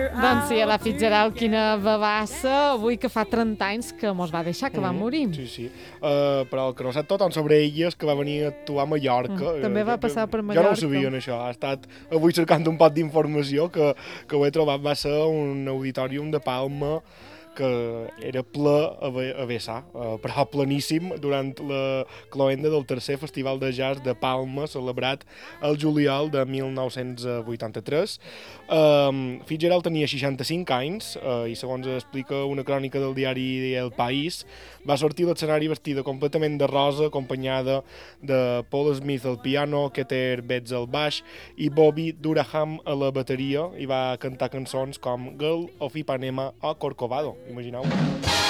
Doncs sí, la Fitzgerald, quina babassa, avui que fa 30 anys que mos va deixar, que va morir. Sí, sí. Però el que no sap tothom sobre ella és que va venir a actuar a Mallorca. També va passar per Jo no Mallorca. ho sabia, això. Ha estat avui cercant un poc d'informació que ho he trobat. Va ser un auditorium de Palma que era ple a vessar, però pleníssim durant la cloenda del tercer Festival de Jazz de Palma, celebrat el juliol de 1983. Fitzgerald tenia 65 anys i, segons explica una crònica del diari El País, va sortir a l'escenari vestida completament de rosa, acompanyada de Paul Smith al piano, Keter Betts al baix i Bobby Duraham a la bateria, i va cantar cançons com Girl of Ipanema o Corcovado. Imagineu.